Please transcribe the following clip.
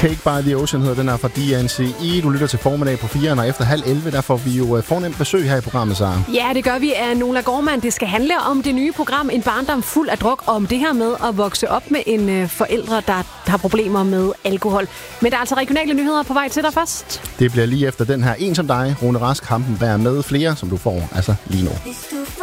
Cake by the Ocean hedder den her fra DNCE. Du lytter til formiddag på 4'eren, og efter 10:30, der får vi jo fornemt besøg her i programmet, Sara. Ja, det gør vi af Nola Gormand. Det skal handle om det nye program En barndom fuld af druk, og om det her med at vokse op med en forældre, der har problemer med alkohol. Men der er altså regionale nyheder på vej til dig først. Det bliver lige efter den her En som dig. Rune Rask, Hampenberg med flere, som du får altså lige nu.